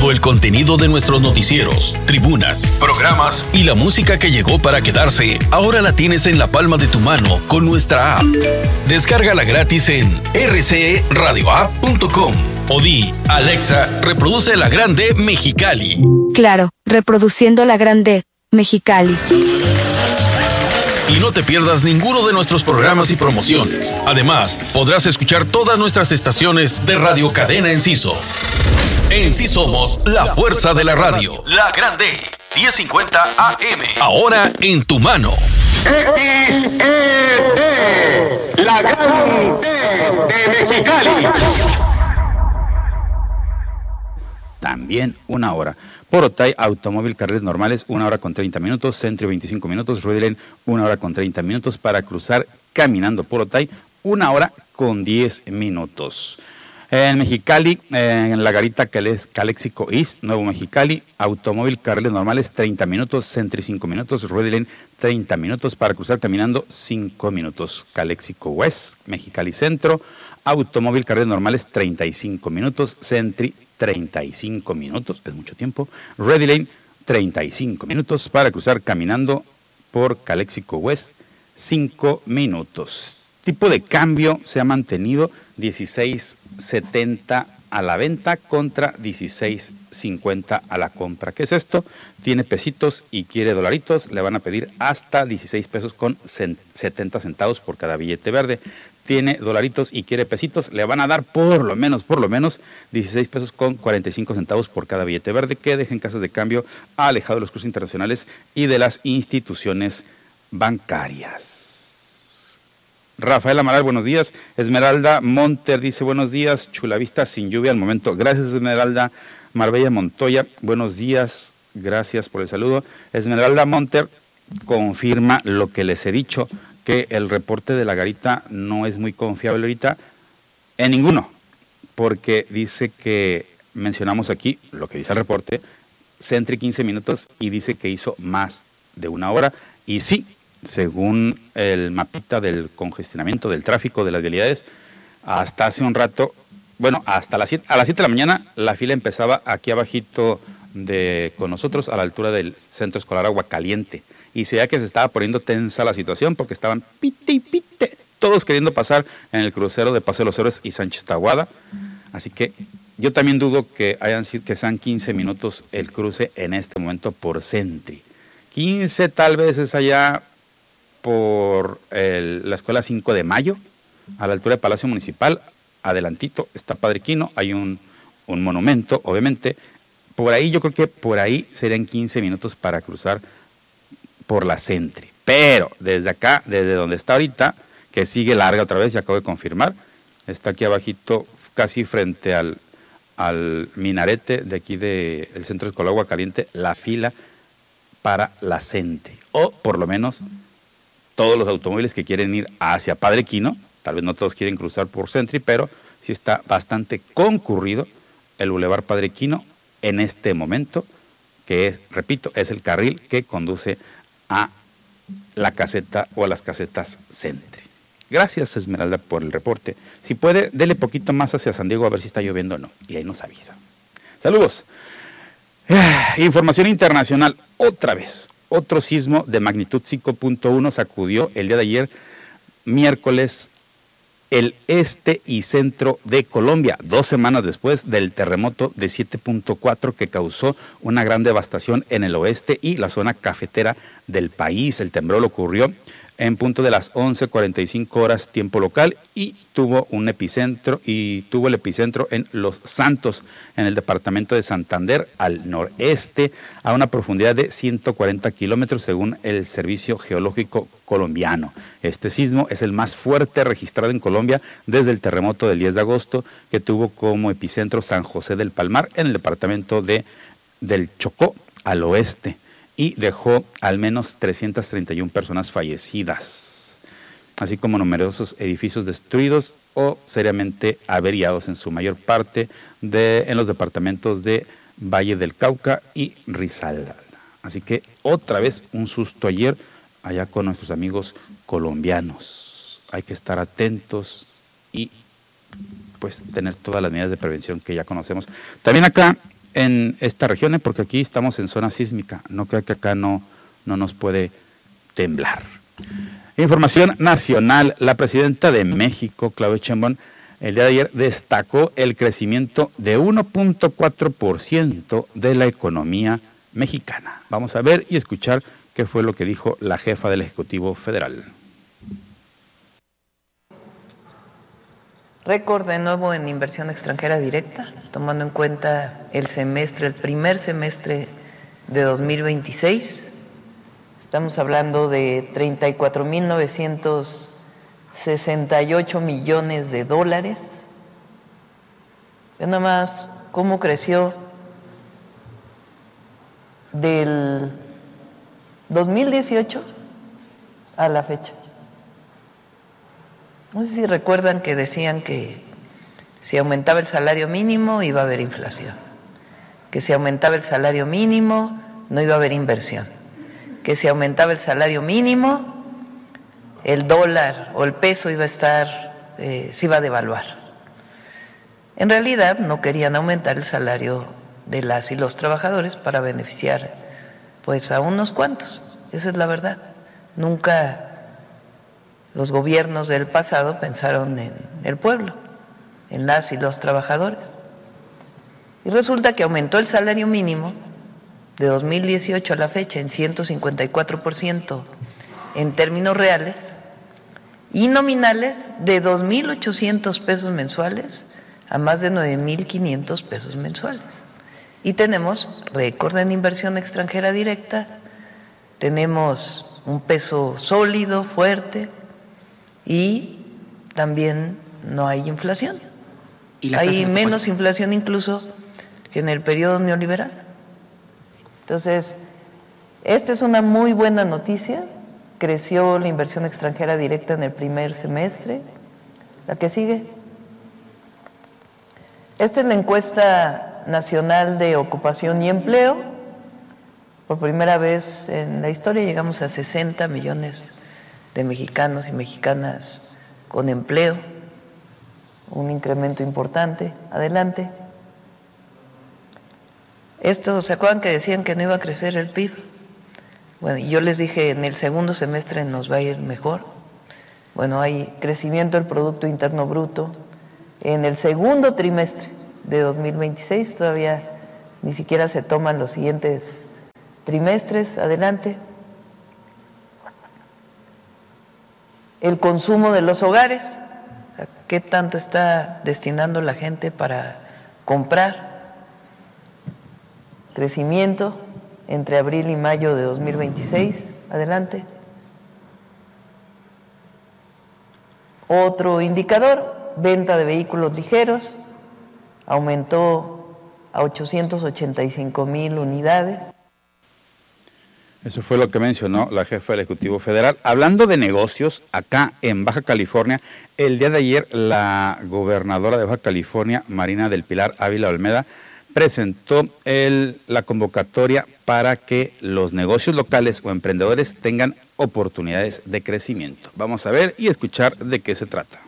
Todo el contenido de nuestros noticieros, tribunas, programas y la música que llegó para quedarse, ahora la tienes en la palma de tu mano con nuestra app. Descárgala gratis en rcradioapp.com o di, Alexa, reproduce La Grande Mexicali. Claro, reproduciendo La Grande Mexicali. Y no te pierdas ninguno de nuestros programas y promociones. Además, podrás escuchar todas nuestras estaciones de Radio Cadena Enciso. En sí somos la fuerza de la radio. La Grande, 1050 AM. Ahora en tu mano. XED, La Grande de Mexicali. También 1 hora. Por Otay, automóvil, carriles normales, 1 hora con 30 minutos, Centro 25 minutos, Ruedelen, 1 hora con 30 minutos, para cruzar caminando por Otay, 1 hora con 10 minutos. En Mexicali, en la garita Calexico East, Nuevo Mexicali, automóvil, carriles normales, 30 minutos, Centro 5 minutos, Ruedelen, 30 minutos, para cruzar caminando, 5 minutos. Calexico West, Mexicali Centro, automóvil, carriles normales, 35 minutos, Centri 35 minutos, es mucho tiempo. Ready Lane, 35 minutos para cruzar caminando por Calexico West, 5 minutos. Tipo de cambio se ha mantenido 16.70 a la venta contra 16.50 a la compra. ¿Qué es esto? Tiene pesitos y quiere dolaritos, le van a pedir hasta 16 pesos con 70 centavos por cada billete verde. Tiene dolaritos y quiere pesitos, le van a dar por lo menos 16 pesos con 45 centavos por cada billete verde, que dejen casas de cambio alejado de los cruces internacionales y de las instituciones bancarias. Rafael Amaral, buenos días. Esmeralda Monter dice buenos días. Chulavista sin lluvia al momento. Gracias, Esmeralda. Marbella Montoya, buenos días. Gracias por el saludo. Esmeralda Monter confirma lo que les he dicho, que el reporte de la garita no es muy confiable ahorita en ninguno, porque dice que, mencionamos aquí lo que dice el reporte, Centri 15 minutos y dice que hizo más de 1 hora, y sí, según el mapita del congestionamiento del tráfico de las vialidades, hasta hace un rato, bueno, hasta a las 7 de la mañana la fila empezaba aquí abajito con nosotros a la altura del Centro Escolar Aguacaliente, y se veía que se estaba poniendo tensa la situación porque estaban pite y pite, todos queriendo pasar en el crucero de Paseo de los Héroes y Sánchez Tahuada. Así que yo también dudo que sean 15 minutos el cruce en este momento por Centri. 15 tal vez es allá por la Escuela 5 de Mayo, a la altura del Palacio Municipal, adelantito está Padre Quino, hay un monumento, obviamente. Por ahí, yo creo que por ahí serían 15 minutos para cruzar por la Centri. Pero desde acá, desde donde está ahorita, que sigue larga otra vez, ya acabo de confirmar, está aquí abajito, casi frente al minarete de aquí del Centro Escolar Aguacaliente, la fila para la Centri. O por lo menos todos los automóviles que quieren ir hacia Padre Quino, tal vez no todos quieren cruzar por Centri, pero sí está bastante concurrido el Boulevard Padre Quino en este momento, que es, repito, es el carril que conduce a la caseta o a las casetas Centri. Gracias, Esmeralda, por el reporte. Si puede, dele poquito más hacia San Diego a ver si está lloviendo o no, y ahí nos avisa. Saludos. Información internacional, otra vez. Otro sismo de magnitud 5.1 sacudió el día de ayer, miércoles, el este y centro de Colombia, 2 semanas después del terremoto de 7.4 que causó una gran devastación en el oeste y la zona cafetera del país. El temblor ocurrió en punto de las 11:45 horas tiempo local y tuvo el epicentro en Los Santos, en el departamento de Santander, al noreste, a una profundidad de 140 kilómetros según el Servicio Geológico colombiano. Este sismo es el más fuerte registrado en Colombia desde el terremoto del 10 de agosto que tuvo como epicentro San José del Palmar en el departamento del Chocó al oeste, y dejó al menos 331 personas fallecidas, así como numerosos edificios destruidos o seriamente averiados, en su mayor parte en los departamentos de Valle del Cauca y Risaralda. Así que otra vez un susto ayer allá con nuestros amigos colombianos. Hay que estar atentos y pues tener todas las medidas de prevención que ya conocemos. También acá en estas regiones, porque aquí estamos en zona sísmica, no creo que acá no nos puede temblar. Información nacional, la presidenta de México, Claudia Sheinbaum, el día de ayer destacó el crecimiento de 1.4% de la economía mexicana. Vamos a ver y escuchar qué fue lo que dijo la jefa del Ejecutivo Federal. Récord de nuevo en inversión extranjera directa, tomando en cuenta el primer semestre de 2026. Estamos hablando de 34.968 millones de dólares. Ve nada más cómo creció del 2018 a la fecha. No sé si recuerdan que decían que si aumentaba el salario mínimo iba a haber inflación, que si aumentaba el salario mínimo no iba a haber inversión, que si aumentaba el salario mínimo el dólar o el peso iba a estar, se iba a devaluar. En realidad no querían aumentar el salario de las y los trabajadores para beneficiar pues a unos cuantos, esa es la verdad. Nunca los gobiernos del pasado pensaron en el pueblo, en las y los trabajadores. Y resulta que aumentó el salario mínimo de 2018 a la fecha en 154% en términos reales y nominales de 2.800 pesos mensuales a más de 9.500 pesos mensuales. Y tenemos récord en inversión extranjera directa, tenemos un peso sólido, fuerte, y también no hay inflación. Hay menos inflación incluso que en el periodo neoliberal. Entonces, esta es una muy buena noticia. Creció la inversión extranjera directa en el primer semestre. La que sigue. Esta es la encuesta nacional de ocupación y empleo. Por primera vez en la historia llegamos a 60 millones de mexicanos y mexicanas con empleo, un incremento importante. Adelante. Esto, ¿se acuerdan que decían que no iba a crecer el PIB? Bueno, yo les dije, en el segundo semestre nos va a ir mejor. Bueno, hay crecimiento del Producto Interno Bruto. En el segundo trimestre de 2026, todavía ni siquiera se toman los siguientes trimestres. Adelante. El consumo de los hogares, ¿qué tanto está destinando la gente para comprar? Crecimiento entre abril y mayo de 2026. Adelante. Otro indicador, venta de vehículos ligeros, aumentó a 885,000 unidades. Eso fue lo que mencionó la jefa del Ejecutivo Federal. Hablando de negocios, acá en Baja California, el día de ayer la gobernadora de Baja California, Marina del Pilar Ávila Olmeda, presentó la convocatoria para que los negocios locales o emprendedores tengan oportunidades de crecimiento. Vamos a ver y escuchar de qué se trata.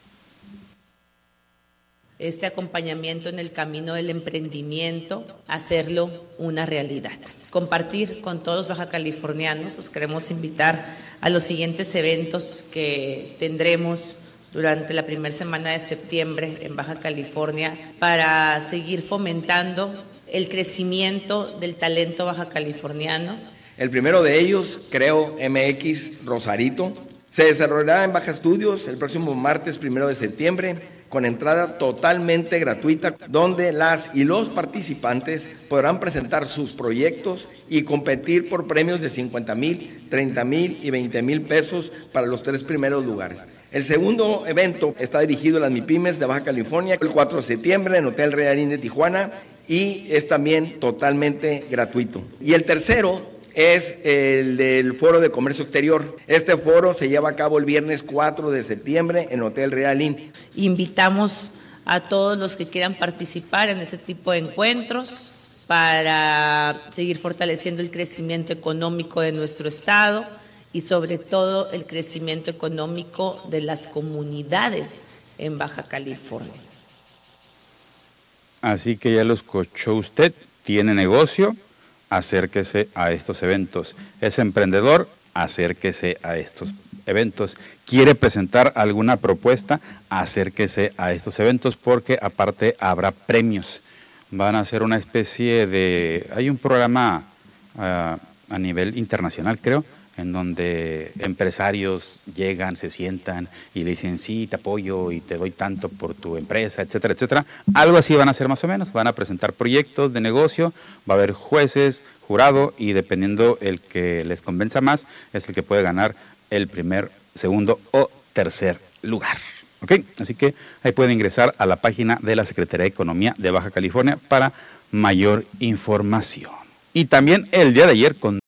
Este acompañamiento en el camino del emprendimiento, hacerlo una realidad. Compartir con todos los bajacalifornianos, pues queremos invitar a los siguientes eventos que tendremos durante la primera semana de septiembre en Baja California para seguir fomentando el crecimiento del talento bajacaliforniano. El primero de ellos, Creo MX Rosarito, se desarrollará en Baja Estudios el próximo martes 1 de septiembre con entrada totalmente gratuita, donde las y los participantes podrán presentar sus proyectos y competir por premios de 50,000, 30,000 y 20,000 pesos para los 3 primeros lugares. El segundo evento está dirigido a las MIPYMES de Baja California, el 4 de septiembre en Hotel Real Inn de Tijuana, y es también totalmente gratuito. Y el tercero es el del Foro de Comercio Exterior. Este foro se lleva a cabo el viernes 4 de septiembre en Hotel Real Inn. Invitamos a todos los que quieran participar en ese tipo de encuentros para seguir fortaleciendo el crecimiento económico de nuestro estado y sobre todo el crecimiento económico de las comunidades en Baja California. Así que ya lo escuchó usted, tiene negocio, acérquese a estos eventos. Es emprendedor, acérquese a estos eventos. Quiere presentar alguna propuesta, acérquese a estos eventos porque aparte habrá premios. Van a hacer una especie de... Hay un programa a nivel internacional, creo, en donde empresarios llegan, se sientan y le dicen, sí, te apoyo y te doy tanto por tu empresa, etcétera, etcétera. Algo así van a hacer más o menos. Van a presentar proyectos de negocio, va a haber jueces, jurado, y dependiendo el que les convenza más, es el que puede ganar el primer, segundo o tercer lugar. ¿Ok? Así que ahí pueden ingresar a la página de la Secretaría de Economía de Baja California para mayor información. Y también el día de ayer, con